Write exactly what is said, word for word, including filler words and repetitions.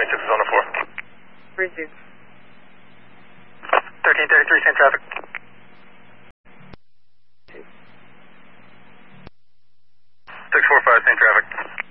twenty-six is on the floor. Resume. thirteen thirty-three, same traffic. six four five, same traffic.